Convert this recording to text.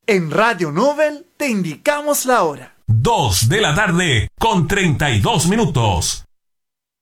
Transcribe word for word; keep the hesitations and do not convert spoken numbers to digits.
En Radio Nobel te indicamos la hora. Dos de la tarde con treinta y dos minutos.